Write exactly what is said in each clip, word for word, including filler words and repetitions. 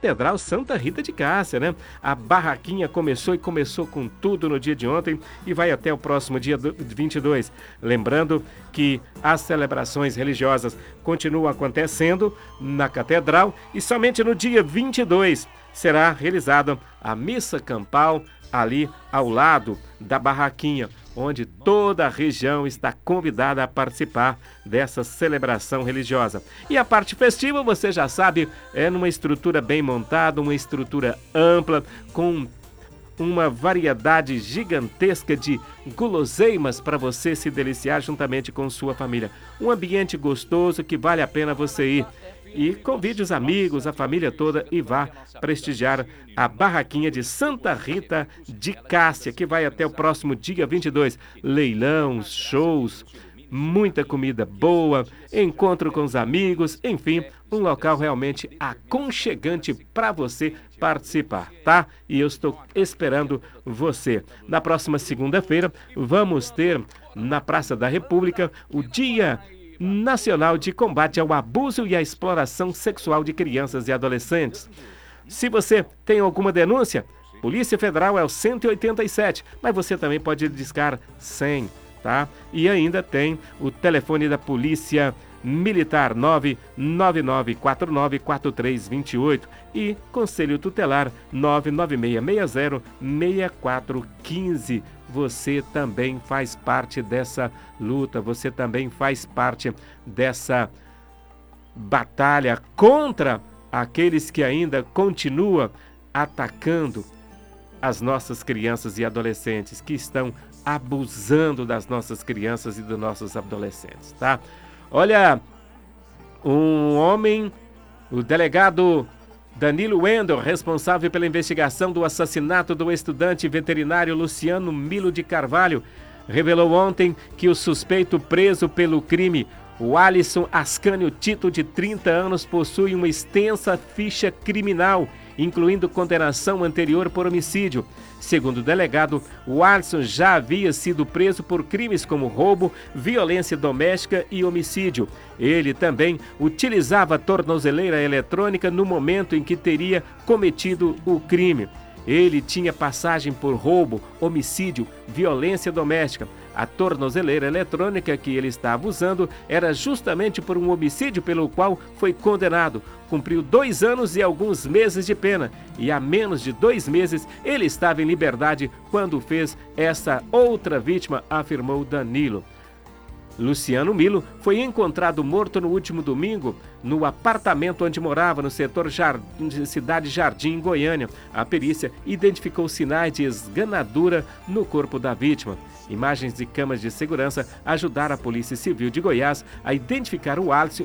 Catedral Santa Rita de Cássia, né? A barraquinha começou e começou com tudo no dia de ontem e vai até o próximo dia vinte e dois. Lembrando que as celebrações religiosas continuam acontecendo na Catedral e somente no dia vinte e dois será realizada a missa campal ali ao lado da barraquinha, onde toda a região está convidada a participar dessa celebração religiosa. E a parte festiva, você já sabe, é numa estrutura bem montada, uma estrutura ampla, com uma variedade gigantesca de guloseimas para você se deliciar juntamente com sua família. Um ambiente gostoso que vale a pena você ir. E convide os amigos, a família toda e vá prestigiar a barraquinha de Santa Rita de Cássia, que vai até o próximo dia vinte e dois. Leilão, shows, muita comida boa, encontro com os amigos, enfim, um local realmente aconchegante para você participar, tá? E eu estou esperando você. Na próxima segunda-feira, vamos ter na Praça da República o Dia Nacional de Combate ao Abuso e à Exploração Sexual de Crianças e Adolescentes. Se você tem alguma denúncia, Polícia Federal é o cento e oitenta e sete, mas você também pode discar cem, tá? E ainda tem o telefone da Polícia Militar nove nove nove quatro nove quatro três dois oito e Conselho Tutelar nove nove seis seis zero seis quatro um cinco. Você também faz parte dessa luta, você também faz parte dessa batalha contra aqueles que ainda continuam atacando as nossas crianças e adolescentes, que estão abusando das nossas crianças e dos nossos adolescentes, tá? Olha, um homem, o delegado Danilo Wendel, responsável pela investigação do assassinato do estudante veterinário Luciano Milo de Carvalho, revelou ontem que o suspeito preso pelo crime, o Alisson Ascânio Tito, de trinta anos, possui uma extensa ficha criminal, incluindo condenação anterior por homicídio. Segundo o delegado, o Alisson já havia sido preso por crimes como roubo, violência doméstica e homicídio. Ele também utilizava tornozeleira eletrônica no momento em que teria cometido o crime. Ele tinha passagem por roubo, homicídio, violência doméstica. A tornozeleira eletrônica que ele estava usando era justamente por um homicídio pelo qual foi condenado. Cumpriu dois anos e alguns meses de pena. E há menos de dois meses ele estava em liberdade quando fez essa outra vítima, afirmou Danilo. Luciano Milo foi encontrado morto no último domingo no apartamento onde morava, no setor Jardim, Cidade Jardim, em Goiânia. A perícia identificou sinais de esganadura no corpo da vítima. Imagens de câmeras de segurança ajudaram a Polícia Civil de Goiás a identificar o Alisson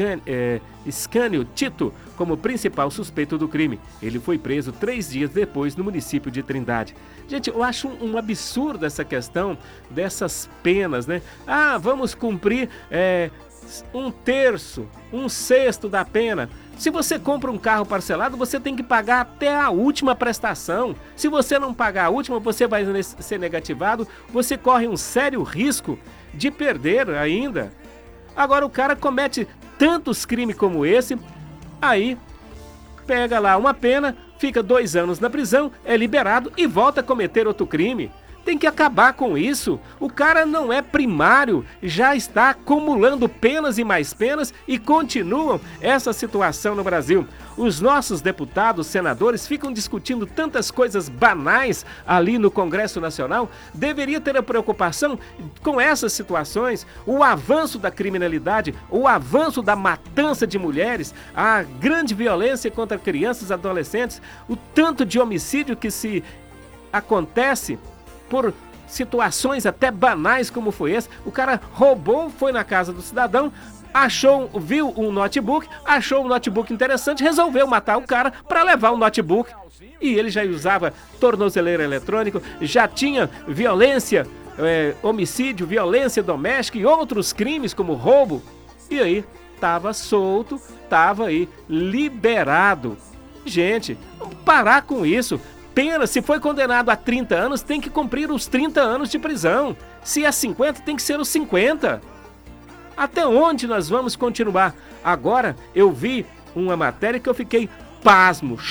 Ascânio Tito como principal suspeito do crime. Ele foi preso três dias depois no município de Trindade. Gente, eu acho um, um absurdo essa questão dessas penas, né? Ah, vamos cumprir é, um terço, um sexto da pena. Se você compra um carro parcelado, você tem que pagar até a última prestação. Se você não pagar a última, você vai ser negativado, você corre um sério risco de perder ainda. Agora o cara comete tantos crimes como esse, aí pega lá uma pena, fica dois anos na prisão, é liberado e volta a cometer outro crime. Tem que acabar com isso. O cara não é primário, já está acumulando penas e mais penas e continuam essa situação no Brasil. Os nossos deputados, senadores ficam discutindo tantas coisas banais ali no Congresso Nacional. Deveria ter a preocupação com essas situações, o avanço da criminalidade, o avanço da matança de mulheres, a grande violência contra crianças e adolescentes, o tanto de homicídio que se acontece por situações até banais como foi esse. O cara roubou, foi na casa do cidadão, achou, viu um notebook, achou um notebook interessante, resolveu matar o cara para levar o notebook. E ele já usava tornozeleira eletrônica, já tinha violência, é, homicídio, violência doméstica e outros crimes como roubo. E aí, estava solto, estava aí liberado. Gente, vamos parar com isso. Pena, se foi condenado a trinta anos, tem que cumprir os trinta anos de prisão. Se é cinquenta, tem que ser os cinquenta. Até onde nós vamos continuar? Agora, eu vi uma matéria que eu fiquei pasmo,